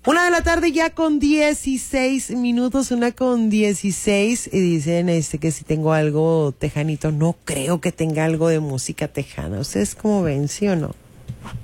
1 de la tarde ya con 16 minutos, 1:16, y dicen que si tengo algo tejanito. No creo que tenga algo de música tejana. ¿Ustedes cómo ven, sí o no?